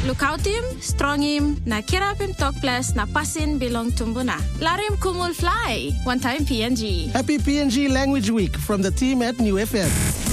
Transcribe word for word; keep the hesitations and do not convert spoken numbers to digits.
Lookout him, strong him, na kirap him talk plus na pasin belong tumbuna. Larim kumul fly, one time P N G. Happy P N G Language Week from the team at New F M.